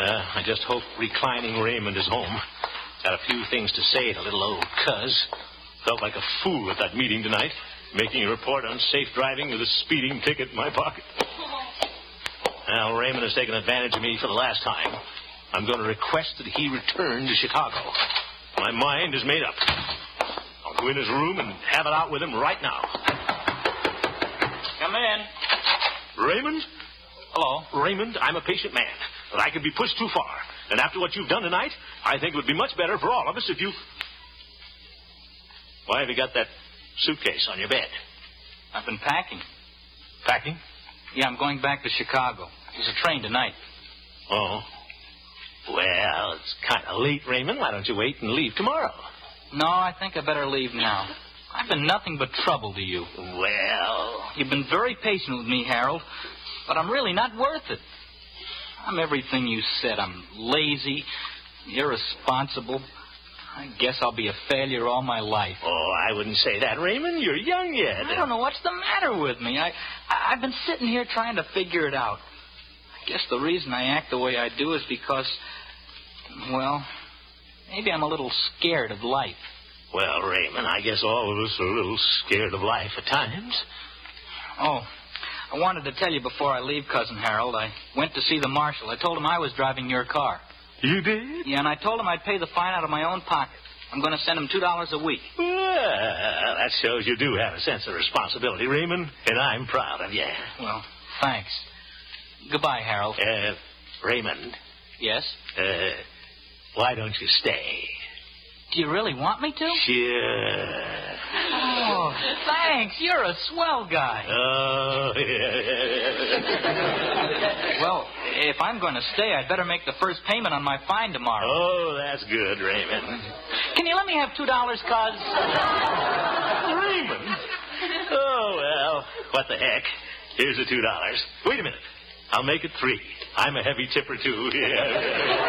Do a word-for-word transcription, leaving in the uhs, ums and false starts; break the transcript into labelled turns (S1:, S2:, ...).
S1: Well, I just hope reclining Raymond is home. Got a few things to say to little old cuz. Felt like a fool at that meeting tonight, making a report on safe driving with a speeding ticket in my pocket. Well, Raymond has taken advantage of me for the last time. I'm going to request that he return to Chicago. My mind is made up. I'll go in his room and have it out with him right now.
S2: Come in.
S1: Raymond?
S2: Hello.
S1: Raymond, I'm a patient man, but I could be pushed too far. And after what you've done tonight, I think it would be much better for all of us if you... Why have you got that suitcase on your bed?
S2: I've been packing.
S1: Packing?
S2: Yeah, I'm going back to Chicago. There's a train tonight.
S1: Oh. Well, it's kind of late, Raymond. Why don't you wait and leave tomorrow?
S2: No, I think I better leave now. I've been nothing but trouble to you.
S1: Well...
S2: You've been very patient with me, Harold, but I'm really not worth it. I'm everything you said. I'm lazy, irresponsible. I guess I'll be a failure all my life.
S1: Oh, I wouldn't say that, Raymond. You're young yet.
S2: I don't know what's the matter with me. I, I, I've been sitting here trying to figure it out. I guess the reason I act the way I do is because, well, maybe I'm a little scared of life.
S1: Well, Raymond, I guess all of us are a little scared of life at times.
S2: Oh, I wanted to tell you before I leave, Cousin Harold. I went to see the marshal. I told him I was driving your car.
S1: You did?
S2: Yeah, and I told him I'd pay the fine out of my own pocket. I'm going to send him two dollars a week.
S1: Well, that shows you do have a sense of responsibility, Raymond, and I'm proud of you.
S2: Well, thanks. Goodbye, Harold.
S1: Uh, Raymond.
S2: Yes?
S1: Uh, why don't you stay?
S2: Do you really want me to?
S1: Sure.
S2: Oh, thanks. You're a swell guy.
S1: Oh, yeah.
S2: Well, if I'm going to stay, I'd better make the first payment on my fine tomorrow.
S1: Oh, that's good, Raymond.
S2: Can you let me have two dollars, cuz?
S1: Raymond? Oh, well, what the heck. Here's the two dollars. Wait a minute. I'll make it three. I'm a heavy tipper, too. Yeah.